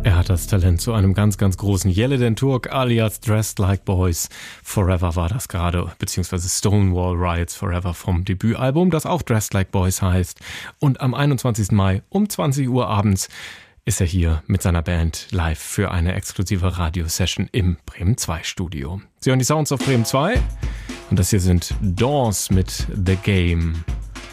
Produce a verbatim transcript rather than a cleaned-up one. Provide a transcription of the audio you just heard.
Er hat das Talent zu einem ganz, ganz großen Yellow Turk alias Dressed Like Boys. Forever war das gerade, beziehungsweise Stonewall Riots Forever vom Debütalbum, das auch Dressed Like Boys heißt. Und am einundzwanzigsten Mai um zwanzig Uhr abends ist er hier mit seiner Band live für eine exklusive Radiosession im Bremen zwei Studio. Sie hören die Sounds of Bremen zwei und das hier sind Dawes mit The Game.